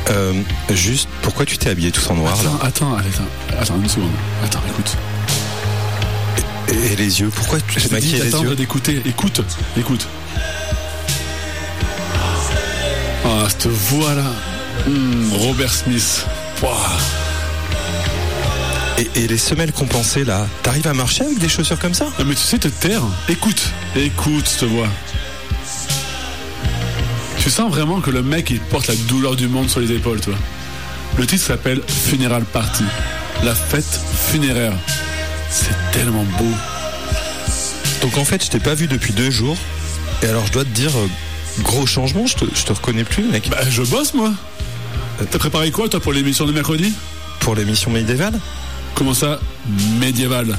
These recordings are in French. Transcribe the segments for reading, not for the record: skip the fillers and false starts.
Juste, pourquoi tu t'es habillé tous en noir là ? Attends, une seconde. Attends, écoute. Et les yeux, pourquoi tu t'es maquillé les yeux ? D'écouter, écoute. Ah, cette voix-là. Robert Smith. Wow. Et les semelles compensées là, t'arrives à marcher avec des chaussures comme ça ? Non mais tu sais te taire. Écoute cette voix. Tu sens vraiment que le mec il porte la douleur du monde sur les épaules, toi. Le titre s'appelle Funeral Party, la fête funéraire. C'est tellement beau. Donc en fait, je t'ai pas vu depuis 2 jours. Et alors je dois te dire, gros changement, je te reconnais plus, mec. Bah je bosse moi. T'as préparé quoi toi pour l'émission de mercredi ? Pour l'émission médiévale ? Comment ça, médiéval ?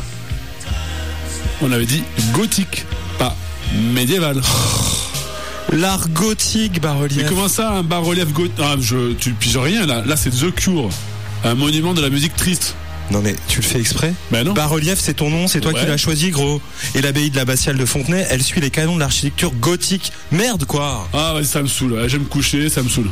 On avait dit gothique, pas médiéval. L'art gothique, bas-relief. Mais comment ça, un bas-relief gothique ? Tu piges rien là. Là c'est The Cure, un monument de la musique triste. Non mais tu le fais exprès ? Ben non. Bas-relief, c'est ton nom, c'est toi qui l'as choisi, gros. Et l'abbaye de l'Abbatiale de Fontenay, elle suit les canons de l'architecture gothique. Merde quoi. Ah ouais, ça me saoule. J'aime me coucher, ça me saoule.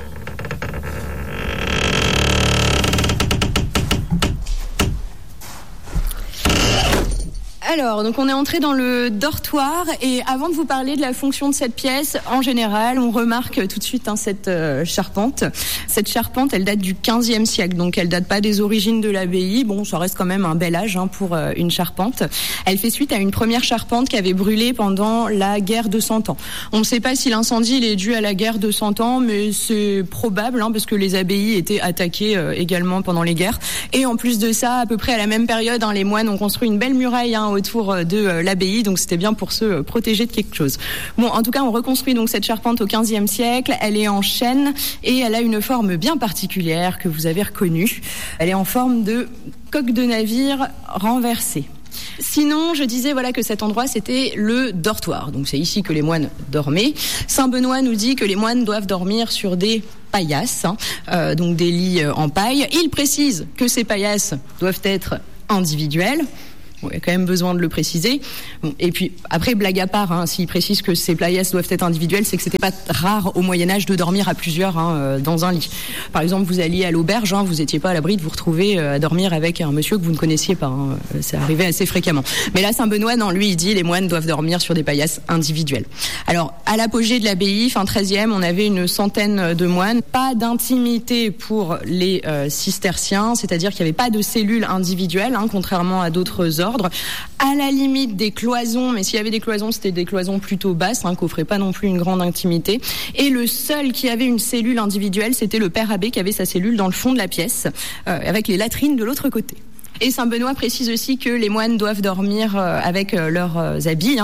Alors, donc on est entré dans le dortoir et avant de vous parler de la fonction de cette pièce, en général, on remarque tout de suite cette charpente. Cette charpente, elle date du XVe siècle, donc elle date pas des origines de l'abbaye. Bon, ça reste quand même un bel âge pour une charpente. Elle fait suite à une première charpente qui avait brûlé pendant la guerre de 100 ans. On ne sait pas si l'incendie il est dû à la guerre de 100 ans, mais c'est probable parce que les abbayes étaient attaquées également pendant les guerres. Et en plus de ça, à peu près à la même période, les moines ont construit une belle muraille autour de l'abbaye, donc c'était bien pour se protéger de quelque chose. Bon, en tout cas, on reconstruit donc cette charpente au XVe siècle. Elle est en chêne et elle a une forme bien particulière que vous avez reconnue. Elle est en forme de coque de navire renversée. Sinon, je disais que cet endroit c'était le dortoir. Donc c'est ici que les moines dormaient. Saint Benoît nous dit que les moines doivent dormir sur des paillasses, donc des lits en paille. Il précise que ces paillasses doivent être individuelles. Bon, il y a quand même besoin de le préciser. Bon, et puis après, blague à part, s'il précise que ces paillasses doivent être individuelles, c'est que c'était pas rare au Moyen-Âge de dormir à plusieurs dans un lit. Par exemple, vous alliez à l'auberge, vous étiez pas à l'abri de vous retrouver à dormir avec un monsieur que vous ne connaissiez pas. Ça arrivait assez fréquemment. Mais là, Saint Benoît, lui, il dit les moines doivent dormir sur des paillasses individuelles. Alors, à l'apogée de l'abbaye, fin 13e, on avait une centaine de moines. Pas d'intimité pour les cisterciens, c'est-à-dire qu'il n'y avait pas de cellules individuelles, contrairement à d'autres ordres. À la limite des cloisons, mais s'il y avait des cloisons, c'était des cloisons plutôt basses, qui offraient pas non plus une grande intimité. Et le seul qui avait une cellule individuelle, c'était le père abbé qui avait sa cellule dans le fond de la pièce, avec les latrines de l'autre côté. Et Saint Benoît précise aussi que les moines doivent dormir avec leurs habits,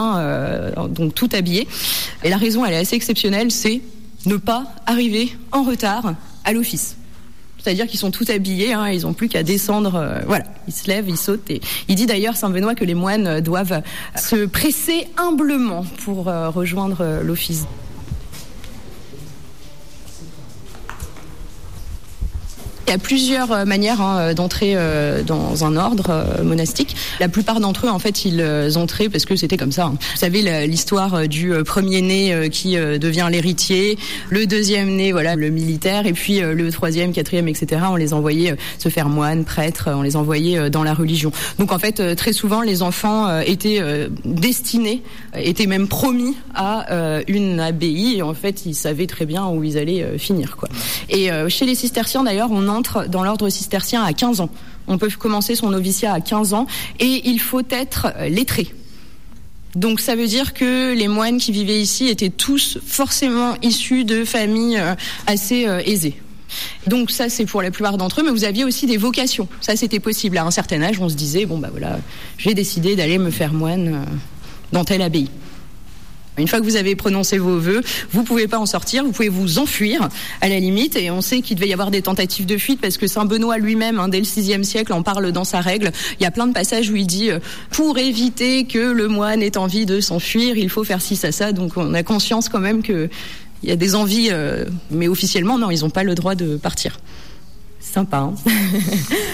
donc tout habillés. Et la raison, elle est assez exceptionnelle, c'est ne pas arriver en retard à l'office. C'est-à-dire qu'ils sont tout habillés, ils ont plus qu'à descendre, ils se lèvent, ils sautent. Et il dit d'ailleurs, Saint Benoît, que les moines doivent se presser humblement pour rejoindre l'office. Il y a plusieurs manières d'entrer dans un ordre monastique. La plupart d'entre eux, en fait, ils entraient parce que c'était comme ça. Vous savez, l'histoire du premier né qui devient l'héritier, le deuxième né, le militaire, et puis le troisième, quatrième, etc. On les envoyait se faire moines, prêtres, on les envoyait dans la religion. Donc en fait, très souvent, les enfants étaient destinés, étaient même promis à une abbaye. Et en fait, ils savaient très bien où ils allaient finir, quoi. Et chez les cisterciens, d'ailleurs, on entre dans l'ordre cistercien à 15 ans. On peut commencer son noviciat à 15 ans et il faut être lettré. Donc ça veut dire que les moines qui vivaient ici étaient tous forcément issus de familles assez aisées. Donc ça c'est pour la plupart d'entre eux, mais vous aviez aussi des vocations. Ça c'était possible. À un certain âge, on se disait, j'ai décidé d'aller me faire moine dans telle abbaye. Une fois que vous avez prononcé vos vœux, vous pouvez pas en sortir, vous pouvez vous enfuir à la limite. Et on sait qu'il devait y avoir des tentatives de fuite parce que Saint Benoît lui-même, dès le VIe siècle, en parle dans sa règle. Il y a plein de passages où il dit pour éviter que le moine ait envie de s'enfuir, il faut faire ci, ça. Donc on a conscience quand même que il y a des envies, mais officiellement non, ils n'ont pas le droit de partir. Sympa.